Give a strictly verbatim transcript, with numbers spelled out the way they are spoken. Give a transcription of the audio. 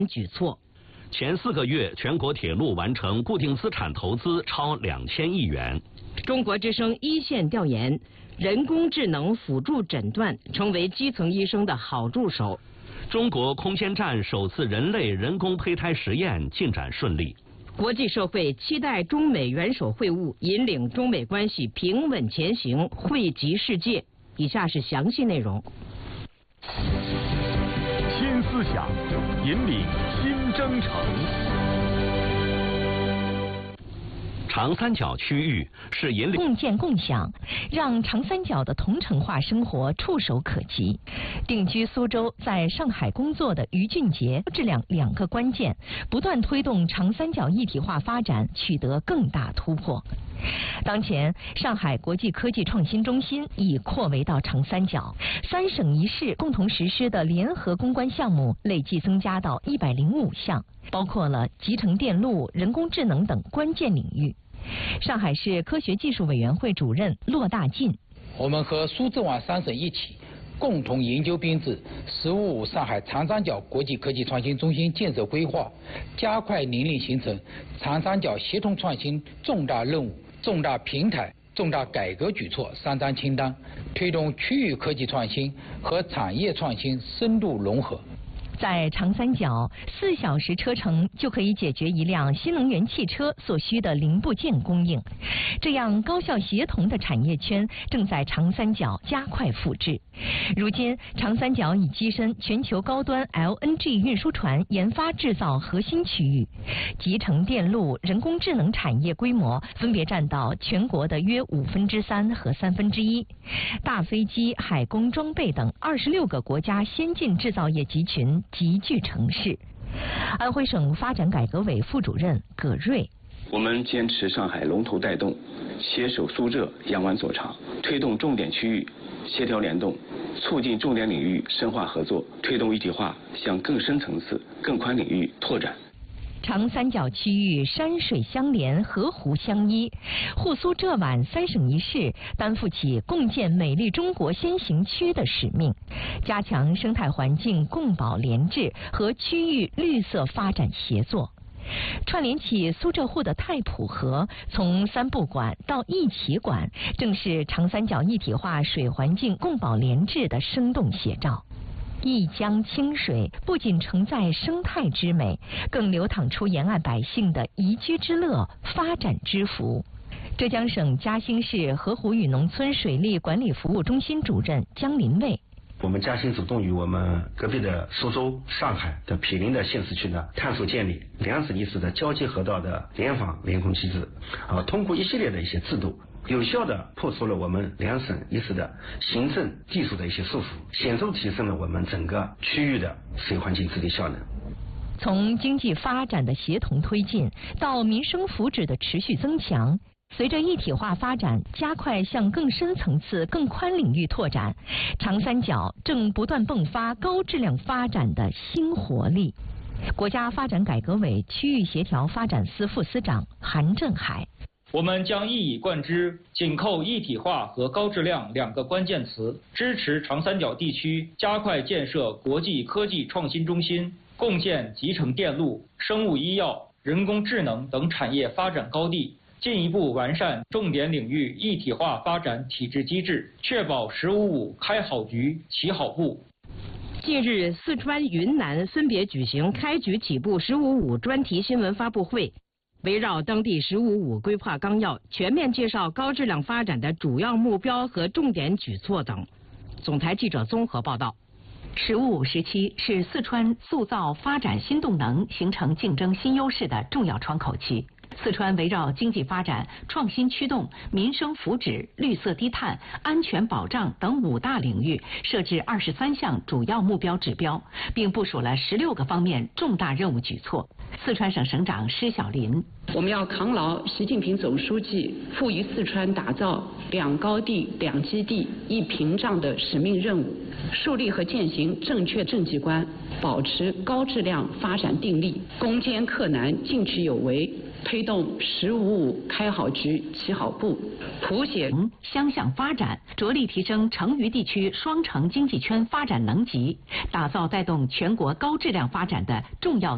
举措。 前四个月，全国铁路完成固定资产投资超两千亿元。 中国之声一线调研，人工智能辅助诊断成为基层医生的好助手。 中国空间站首次人类人工胚胎实验进展顺利。 国际社会期待中美元首会晤引领中美关系平稳前行，惠及世界。以下是详细内容。 新思想引领新征程。 长三角区域是引领共建共享，让长三角的同城化生活触手可及。定居苏州，在上海工作的于俊杰，这两两个关键，不断推动长三角一体化发展取得更大突破。当前，上海国际科技创新中心已扩围到长三角，三省一市共同实施的联合攻关项目累计增加到一百零五项，包括了集成电路、人工智能等关键领域。上海市科学技术委员会主任骆大进： 我们和苏浙皖三省一起，共同研究编制“十五五”上海长三角国际科技创新中心建设规划，加快拟定形成长三角协同创新重大任务、重大平台、重大改革举措三张清单，推动区域科技创新和产业创新深度融合。 在长三角，四小时车程就可以解决一辆新能源汽车所需的零部件供应。这样高效协同的产业圈正在长三角加快复制。如今，长三角已跻身全球高端 L N G 运输船研发制造核心区域，集成电路、人工智能产业规模分别占到全国的约五分之三和三分之一。大飞机、海工装备等二十六个国家先进制造业集群集聚城市。安徽省发展改革委副主任葛瑞： 我们坚持上海龙头带动，携手苏浙、扬湾左长，推动重点区域协调联动，促进重点领域深化合作，推动一体化向更深层次、更宽领域拓展。 长三角区域山水相连，河湖相依，沪苏浙皖三省一市担负起共建美丽中国先行区的使命，加强生态环境共保联治和区域绿色发展协作。串联起苏浙沪的太浦河，从三不管到一体管，正是长三角一体化水环境共保联治的生动写照。一江清水不仅承载生态之美，更流淌出沿岸百姓的宜居之乐、发展之福。浙江省嘉兴市河湖与农村水利管理服务中心主任江林卫： 我们嘉兴主动与我们隔壁的苏州、上海的毗邻的县市区呢，探索建立两省一市的交接河道的联防联控机制，啊，通过一系列的一些制度，有效地破除了我们两省一市的行政技术的一些束缚，显著提升了我们整个区域的水环境治理效能。 从经济发展的协同推进到民生福祉的持续增强，随着一体化发展加快向更深层次、更宽领域拓展，长三角正不断迸发高质量发展的新活力。国家发展改革委区域协调发展司副司长韩振海： 我们将一以贯之，紧扣一体化和高质量两个关键词，支持长三角地区加快建设国际科技创新中心，共建集成电路、生物医药、人工智能等产业发展高地，进一步完善重点领域一体化发展体制机制，确保“十五五”开好局、起好步。 近日，四川、云南分别举行开局起步“十五五”专题新闻发布会，围绕当地“十五五”规划纲要，全面介绍高质量发展的主要目标和重点举措等。总台记者综合报道。 十五五时期是四川塑造发展新动能、形成竞争新优势的重要窗口期。四川围绕经济发展、创新驱动、民生福祉、绿色低碳、安全保障等五大领域设置二十三项主要目标指标，并部署了十六个方面重大任务举措。四川省省长施小林： 我们要扛牢习近平总书记赋予四川打造两高地、两基地、一屏障的使命任务，树立和践行正确政绩观，保持高质量发展定力，攻坚克难，进取有为，推动“十五五”开好局、起好步，谱写相向发展，着力提升成渝地区双城经济圈发展能级，打造带动全国高质量发展的重要